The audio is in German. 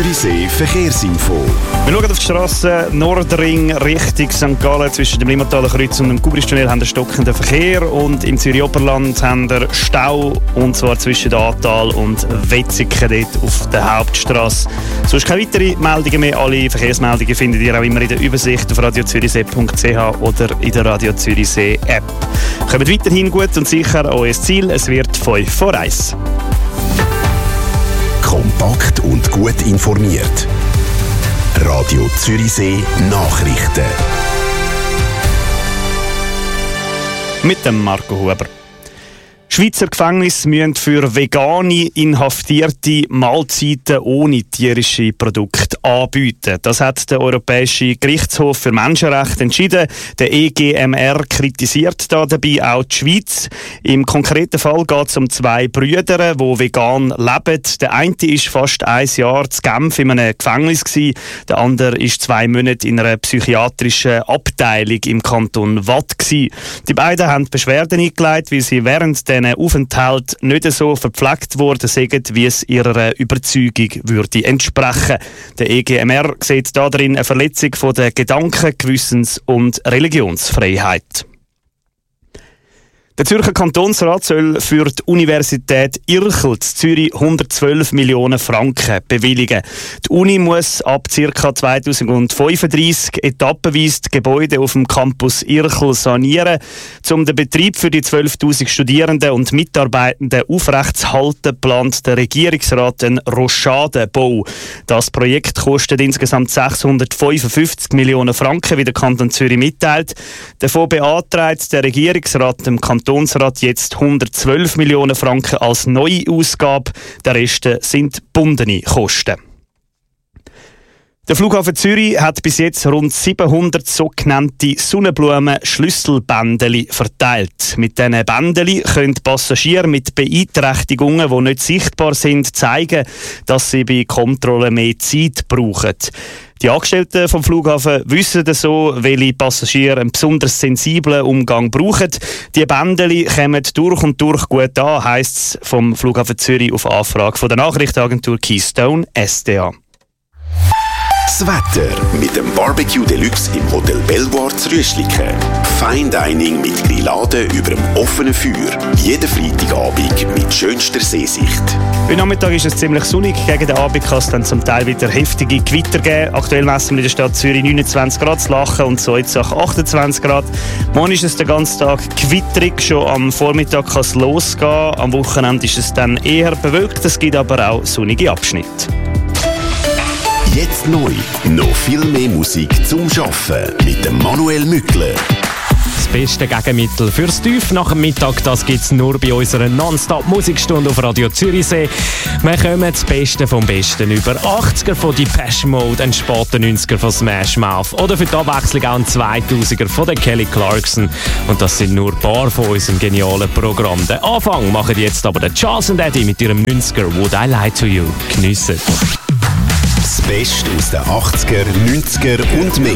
Zürichsee Verkehrsinfo. Wir schauen auf die Strasse Nordring Richtung St. Gallen. Zwischen dem Limmataler Kreuz und dem Kubristunnel haben wir stockenden Verkehr. Und im Zürich-Oberland haben wir Stau. Und zwar zwischen der Ahrtal und Wetzikon dort auf der Hauptstrasse. Sonst keine weiteren Meldungen mehr. Alle Verkehrsmeldungen findet ihr auch immer in der Übersicht auf radiozürichsee.ch oder in der Radio Zürichsee App. Kommt weiterhin gut und sicher an euer Ziel. Es wird 5 vor 1. Kompakt und gut informiert. Radio Zürichsee Nachrichten. Mit dem Marco Huber. Schweizer Gefängnisse müssen für vegane Inhaftierte Mahlzeiten ohne tierische Produkte anbieten. Das hat der Europäische Gerichtshof für Menschenrechte entschieden. Der EGMR kritisiert dabei auch die Schweiz. Im konkreten Fall geht es um 2 Brüder, die vegan leben. Der eine war fast 1 Jahr zu Genf in einem Gefängnis gewesen. Der andere war 2 Monate in einer psychiatrischen Abteilung im Kanton Waadt gewesen. Die beiden haben Beschwerden eingeleitet, weil sie während den Aufenthalt nicht so verpflegt worden sind, wie es ihrer Überzeugung würde entsprechen. Der EGMR sieht darin eine Verletzung von der Gedanken-, Gewissens- und Religionsfreiheit. Der Zürcher Kantonsrat soll für die Universität Irchel in Zürich 112 Millionen Franken bewilligen. Die Uni muss ab ca. 2035 etappenweise die Gebäude auf dem Campus Irchel sanieren. Um den Betrieb für die 12'000 Studierenden und Mitarbeitenden aufrechtzuerhalten, plant der Regierungsrat einen Rochadenbau. Das Projekt kostet insgesamt 655 Millionen Franken, wie der Kanton Zürich mitteilt. Davon beantragt der Regierungsrat dem Kantonsrat jetzt 112 Millionen Franken als neue Ausgabe. Der Rest sind gebundene Kosten. Der Flughafen Zürich hat bis jetzt rund 700 sogenannte Sonnenblumen-Schlüsselbändeli verteilt. Mit diesen Bändeli können Passagiere mit Beeinträchtigungen, die nicht sichtbar sind, zeigen, dass sie bei Kontrollen mehr Zeit brauchen. Die Angestellten vom Flughafen wissen so, welche Passagiere einen besonders sensiblen Umgang brauchen. Die Bändeli kommen durch und durch gut an, heisst es vom Flughafen Zürich auf Anfrage von der Nachrichtenagentur Keystone SDA. Das Wetter mit dem Barbecue Deluxe im Hotel Belvoir zu Rüschliken. Fine Dining mit Grilladen über dem offenen Feuer. Jeden Freitagabend mit schönster Seesicht. Heute Nachmittag ist es ziemlich sonnig. Gegen den Abend kann es dann zum Teil wieder heftige Gewitter geben. Aktuell messen wir in der Stadt Zürich 29 Grad zu Lachen und Zollzach 28 Grad. Morgen ist es den ganzen Tag gewitterig. Schon am Vormittag kann es losgehen. Am Wochenende ist es dann eher bewölkt. Es gibt aber auch sonnige Abschnitte. Jetzt neu. Noch viel mehr Musik zum Arbeiten mit dem Manuel Mückler. Das beste Gegenmittel fürs Tief nach dem Mittag, das gibt es nur bei unserer Non-Stop-Musikstunde auf Radio Zürichsee. Wir kommen das Beste vom Besten über. 80er von Depeche Mode, ein später 90er von Smash Mouth oder für die Abwechslung auch ein 2000er von der Kelly Clarkson. Und das sind nur ein paar von unserem genialen Programm. Den Anfang machen jetzt aber der Charles and Eddie mit ihrem 90er «Would I Lie to You». Geniessen. Das Beste aus den 80er, 90er und mehr.